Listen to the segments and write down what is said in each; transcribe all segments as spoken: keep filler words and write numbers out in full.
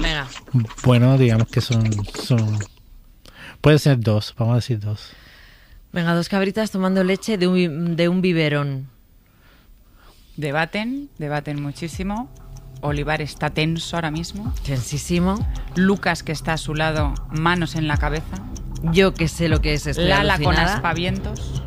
Venga. Bueno, digamos que son, son... Puede ser dos, vamos a decir dos. Venga, dos cabritas tomando leche de un, de un biberón. Debaten, debaten muchísimo. Olivar está tenso ahora mismo. Tensísimo. Lucas, que está a su lado, manos en la cabeza. Yo que sé lo que es, estoy Lala alucinada. con aspavientos.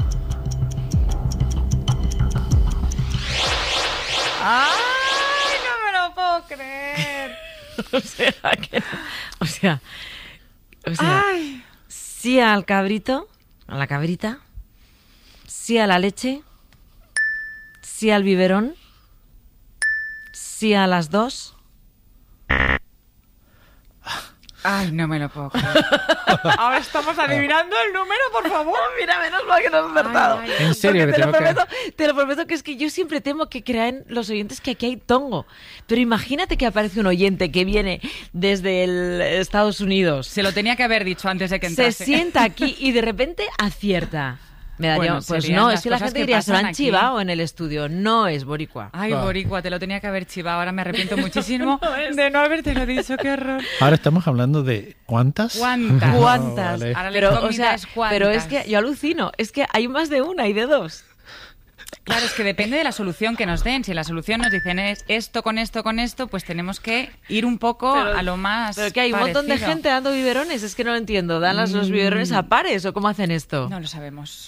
¡Ay, no me lo puedo creer! o sea, que, o sea, o sea, Ay. sí al cabrito, a la cabrita, sí a la leche, sí al biberón, sí a las dos. Ay, no me lo puedo creer. Ahora estamos adivinando el número, por favor. Mira, menos mal que no has acertado. Ay, ay, En serio, que te, tengo lo que... prometo, te lo prometo que es que yo siempre temo que crean los oyentes que aquí hay tongo. Pero imagínate que aparece un oyente que viene desde el Estados Unidos. Se lo tenía que haber dicho antes de que Se entrase. sienta aquí y de repente acierta. Me daría, Bueno, pues serían no, las es que la cosas gente que diría, se lo pasan han aquí. chivado en el estudio. No es boricua. Ay, Ah. boricua, te lo tenía que haber chivado. Ahora me arrepiento muchísimo de no habértelo dicho. Qué horror. Ahora estamos hablando de ¿cuántas? ¿Cuántas? ¿Cuántas? vale. Ahora la Pero, o incógnita sea, es cuántas. pero es que yo alucino. Es que hay más de una y de dos. Claro, es que depende de la solución que nos den. Si la solución nos dicen es esto con esto con esto, pues tenemos que ir un poco Pero- a lo más Pero que hay un montón de parecido. gente dando biberones. Es que no lo entiendo. ¿Dan los, los biberones a pares o cómo hacen esto? No lo sabemos.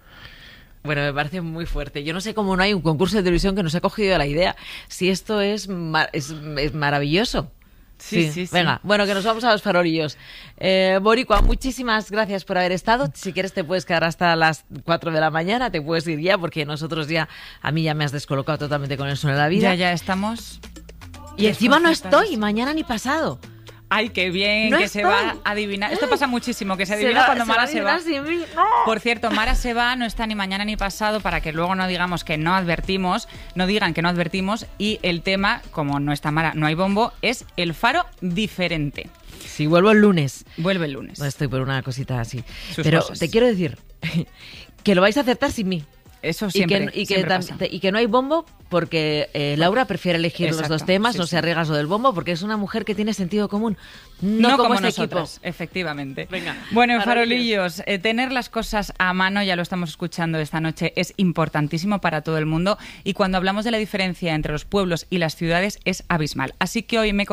Bueno, me parece muy fuerte. Yo no sé cómo no hay un concurso de televisión que nos ha cogido la idea. Si esto es, ma- es, es maravilloso. Sí, sí, sí. Venga, bueno, que nos vamos a los farolillos. Eh, Boricua, muchísimas gracias por haber estado. Si quieres te puedes quedar hasta las cuatro de la mañana, te puedes ir ya, porque nosotros ya, a mí ya me has descolocado totalmente con el sueño de la vida. Ya, ya estamos. Y encima no desconcertados. estoy, mañana ni pasado. Ay, qué bien, No que se estoy. va a adivinar. Esto pasa muchísimo, que se Se adivina va- cuando se va a Mara se va. adivinar sin mí. ¡No! Por cierto, Mara se va, no está ni mañana ni pasado, para que luego no digamos que no advertimos, no digan que no advertimos. Y el tema, como no está Mara, no hay bombo, es el faro diferente. Si vuelvo el lunes. Vuelve el lunes. No estoy por una cosita así. Sus Pero cosas. te quiero decir que lo vais a acertar sin mí. Eso Y siempre, que, y, que siempre tam- pasa. te- y que no hay bombo porque eh, Laura prefiere elegir Exacto, los dos temas, sí, no sí. se arriesga lo del bombo porque es una mujer que tiene sentido común. No, No, como, como, este nosotras, equipo. efectivamente. Venga, bueno, en farolillos. farolillos, eh, tener las cosas a mano, ya lo estamos escuchando esta noche, es importantísimo para todo el mundo. Y cuando hablamos de la diferencia entre los pueblos y las ciudades, es abismal. Así que hoy me he